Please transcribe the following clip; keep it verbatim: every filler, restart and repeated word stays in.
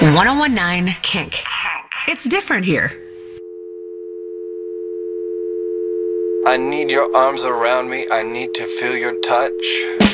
ten nineteen Kink. It's different here. I need your arms around me. I need to feel your touch.